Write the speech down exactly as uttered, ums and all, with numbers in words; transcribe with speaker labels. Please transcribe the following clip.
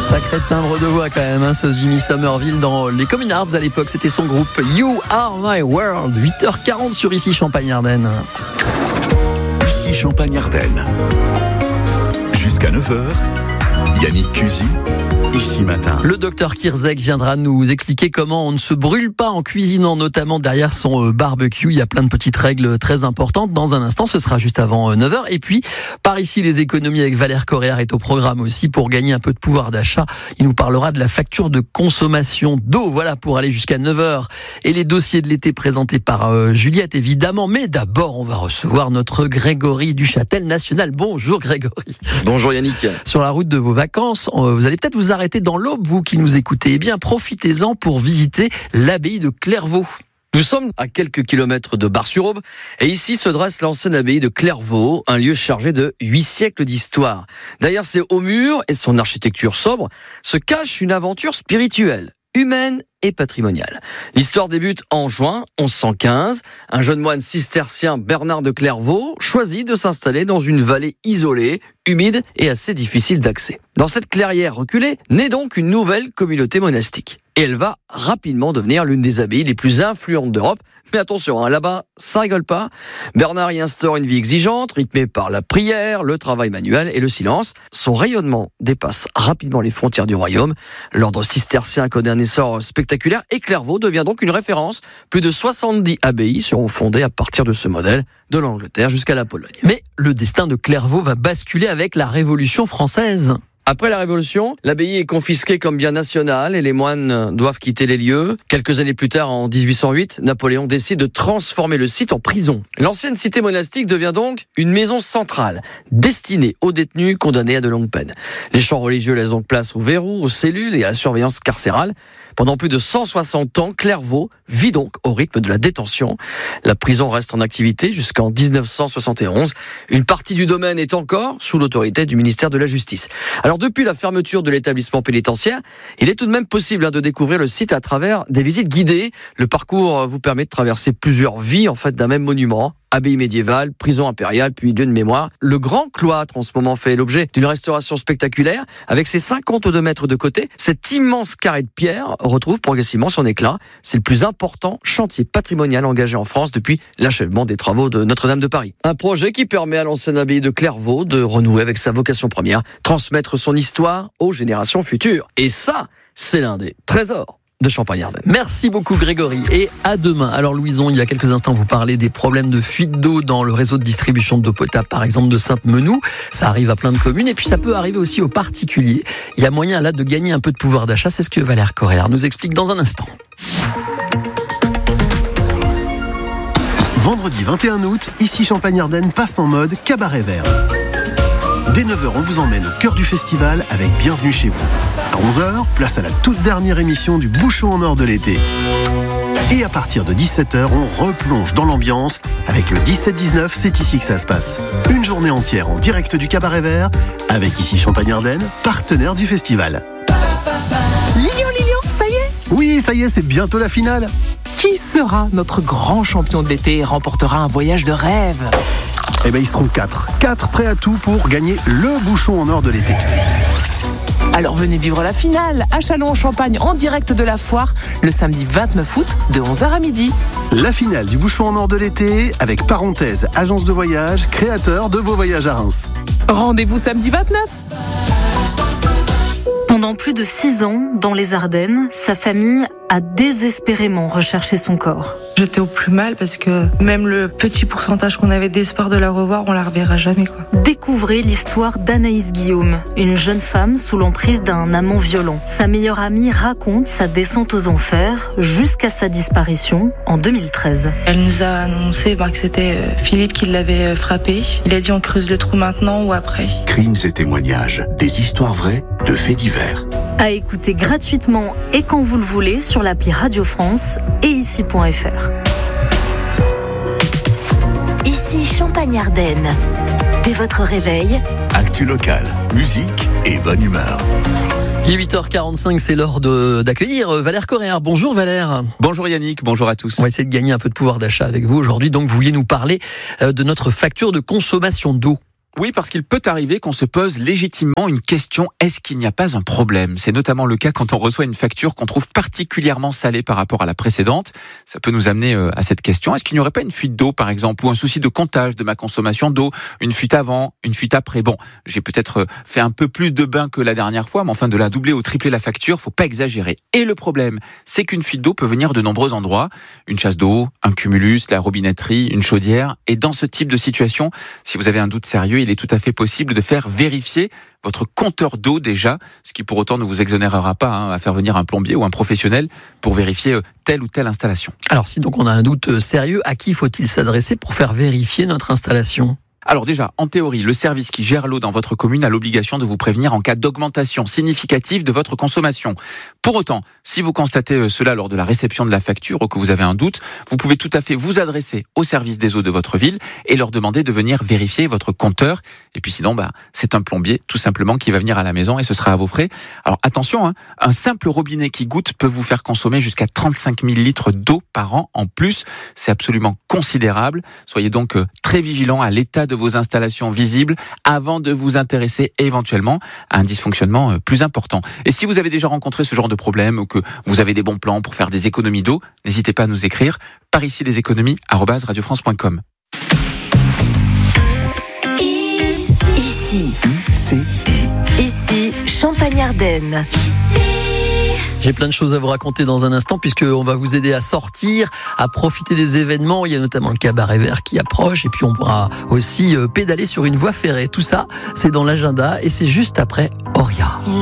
Speaker 1: Sacré timbre de voix quand même, hein, ce Jimmy Somerville dans les Communards à l'époque, c'était son groupe You Are My World. Huit heures quarante sur Ici Champagne-Ardenne.
Speaker 2: Ici Champagne-Ardenne. Jusqu'à neuf heures, Yannick Cusy, Ici Matin.
Speaker 1: Le docteur Kirzek viendra nous expliquer comment on ne se brûle pas en cuisinant, notamment derrière son barbecue. Il y a plein de petites règles très importantes. Dans un instant, ce sera juste avant neuf heures. Et puis, par ici, les économies avec Valère Correa est au programme aussi pour gagner un peu de pouvoir d'achat. Il nous parlera de la facture de consommation d'eau. Voilà, pour aller jusqu'à neuf heures. Et les dossiers de l'été présentés par euh, Juliette, évidemment. Mais d'abord, on va recevoir notre Grégory du Châtel National. Bonjour Grégory.
Speaker 3: Bonjour Yannick.
Speaker 1: Sur la route de vos vacances, vous allez peut-être vous arrêter dans l'Aube, vous qui nous écoutez. Eh bien, profitez-en pour visiter l'abbaye de Clairvaux.
Speaker 3: Nous sommes à quelques kilomètres de Bar-sur-Aube et ici se dresse l'ancienne abbaye de Clairvaux, un lieu chargé de huit siècles d'histoire. Derrière ses hauts murs et son architecture sobre se cache une aventure spirituelle, humaine et patrimoniale. L'histoire débute en juin onze cent quinze. Un jeune moine cistercien, Bernard de Clairvaux, choisit de s'installer dans une vallée isolée, humide et assez difficile d'accès. Dans cette clairière reculée, naît donc une nouvelle communauté monastique. Et elle va rapidement devenir l'une des abbayes les plus influentes d'Europe. Mais attention, hein, là-bas, ça rigole pas. Bernard y instaure une vie exigeante, rythmée par la prière, le travail manuel et le silence. Son rayonnement dépasse rapidement les frontières du royaume. L'ordre cistercien connaît un essor spectaculaire et Clairvaux devient donc une référence. Plus de soixante-dix abbayes seront fondées à partir de ce modèle, de l'Angleterre jusqu'à la Pologne.
Speaker 1: Mais le destin de Clairvaux va basculer avec la Révolution française.
Speaker 3: Après la Révolution, l'abbaye est confisquée comme bien national et les moines doivent quitter les lieux. Quelques années plus tard, en dix-huit cent huit, Napoléon décide de transformer le site en prison. L'ancienne cité monastique devient donc une maison centrale, destinée aux détenus condamnés à de longues peines. Les champs religieux laissent donc place aux verrous, aux cellules et à la surveillance carcérale. Pendant plus de cent soixante ans, Clairvaux vit donc au rythme de la détention. La prison reste en activité jusqu'en dix-neuf cent soixante et onze. Une partie du domaine est encore sous l'autorité du ministère de la Justice. Alors depuis la fermeture de l'établissement pénitentiaire, il est tout de même possible de découvrir le site à travers des visites guidées. Le parcours vous permet de traverser plusieurs vies en fait d'un même monument. Abbaye médiévale, prison impériale, puis lieu de mémoire. Le grand cloître en ce moment fait l'objet d'une restauration spectaculaire. Avec ses cinquante-deux mètres de côté, cet immense carré de pierre retrouve progressivement son éclat. C'est le plus important chantier patrimonial engagé en France depuis l'achèvement des travaux de Notre-Dame de Paris. Un projet qui permet à l'ancienne abbaye de Clairvaux de renouer avec sa vocation première, transmettre son histoire aux générations futures. Et ça, c'est l'un des trésors de Champagne-Ardenne.
Speaker 1: Merci beaucoup Grégory et à demain. Alors Louison, il y a quelques instants vous parlez des problèmes de fuite d'eau dans le réseau de distribution d'eau potable, par exemple de Sainte-Menou. Ça arrive à plein de communes et puis ça peut arriver aussi aux particuliers. Il y a moyen là de gagner un peu de pouvoir d'achat, c'est ce que Valère Correa nous explique dans un instant.
Speaker 4: Vendredi vingt et un août, ici Champagne-Ardenne passe en mode cabaret vert. Dès neuf heures, on vous emmène au cœur du festival avec Bienvenue chez vous. À onze heures, place à la toute dernière émission du Bouchon en or de l'été. Et à partir de dix-sept heures, on replonge dans l'ambiance avec le dix-sept dix-neuf, c'est ici que ça se passe. Une journée entière en direct du Cabaret Vert avec ici Champagne-Ardenne, partenaire du festival.
Speaker 5: Lilian, Lilian, ça y est ?
Speaker 4: Oui, ça y est, c'est bientôt la finale.
Speaker 5: Qui sera notre grand champion de l'été et remportera un voyage de rêve ?
Speaker 4: Eh bien, ils seront quatre. Quatre prêts à tout pour gagner le Bouchon en or de l'été.
Speaker 5: Alors venez vivre la finale à Châlons-en-Champagne en direct de la foire le samedi vingt-neuf août de onze heures à midi.
Speaker 4: La finale du Bouchon en or de l'été avec Parenthèse, agence de voyage, créateur de vos voyages à Reims.
Speaker 5: Rendez-vous samedi vingt-neuf.
Speaker 6: Pendant plus de six ans, dans les Ardennes, sa famille a désespérément recherché son corps.
Speaker 7: J'étais au plus mal parce que même le petit pourcentage qu'on avait d'espoir de la revoir, on la reverra jamais, quoi.
Speaker 6: Découvrez l'histoire d'Anaïs Guillaume, une jeune femme sous l'emprise d'un amant violent. Sa meilleure amie raconte sa descente aux enfers jusqu'à sa disparition en deux mille treize.
Speaker 7: Elle nous a annoncé bah, que c'était Philippe qui l'avait frappé. Il a dit on creuse le trou maintenant ou après.
Speaker 2: Crimes et témoignages, des histoires vraies de faits divers.
Speaker 6: À écouter gratuitement et quand vous le voulez sur l'appli Radio France et ici point f r.
Speaker 8: Ici Champagne-Ardenne. Dès votre réveil,
Speaker 2: Actu local, musique et bonne humeur.
Speaker 1: Il est huit heures quarante-cinq, c'est l'heure de, d'accueillir Valère Correa. Bonjour Valère.
Speaker 9: Bonjour Yannick, bonjour à tous.
Speaker 1: On va essayer de gagner un peu de pouvoir d'achat avec vous aujourd'hui. Donc vous vouliez nous parler de notre facture de consommation d'eau.
Speaker 9: Oui, parce qu'il peut arriver qu'on se pose légitimement une question, est-ce qu'il n'y a pas un problème ? C'est notamment le cas quand on reçoit une facture qu'on trouve particulièrement salée par rapport à la précédente. Ça peut nous amener à cette question, est-ce qu'il n'y aurait pas une fuite d'eau par exemple, ou un souci de comptage de ma consommation d'eau, une fuite avant, une fuite après ? Bon, j'ai peut-être fait un peu plus de bain que la dernière fois, mais enfin de la doubler ou tripler la facture, faut pas exagérer. Et le problème, c'est qu'une fuite d'eau peut venir de nombreux endroits, une chasse d'eau, un cumulus, la robinetterie, une chaudière, et dans ce type de situation, si vous avez un doute sérieux, il est tout à fait possible de faire vérifier votre compteur d'eau déjà, ce qui pour autant ne vous exonérera pas hein, à faire venir un plombier ou un professionnel pour vérifier telle ou telle installation.
Speaker 1: Alors si donc on a un doute sérieux, à qui faut-il s'adresser pour faire vérifier notre installation ?
Speaker 9: Alors déjà, en théorie, le service qui gère l'eau dans votre commune a l'obligation de vous prévenir en cas d'augmentation significative de votre consommation. Pour autant, si vous constatez cela lors de la réception de la facture ou que vous avez un doute, vous pouvez tout à fait vous adresser au service des eaux de votre ville et leur demander de venir vérifier votre compteur. Et puis sinon, bah, c'est un plombier tout simplement qui va venir à la maison et ce sera à vos frais. Alors attention, hein, un simple robinet qui goutte peut vous faire consommer jusqu'à trente-cinq mille litres d'eau par an en plus. C'est absolument considérable. Soyez donc très vigilants à l'état de vos installations visibles avant de vous intéresser éventuellement à un dysfonctionnement plus important. Et si vous avez déjà rencontré ce genre de problème ou que vous avez des bons plans pour faire des économies d'eau, n'hésitez pas à nous écrire par ici les économies arobase radio france point com.
Speaker 8: Ici,
Speaker 2: Ici,
Speaker 8: ici, Champagne-Ardenne.
Speaker 1: J'ai plein de choses à vous raconter dans un instant puisqu'on va vous aider à sortir, à profiter des événements. Il y a notamment le cabaret vert qui approche et puis on pourra aussi pédaler sur une voie ferrée. Tout ça, c'est dans l'agenda et c'est juste après Auria.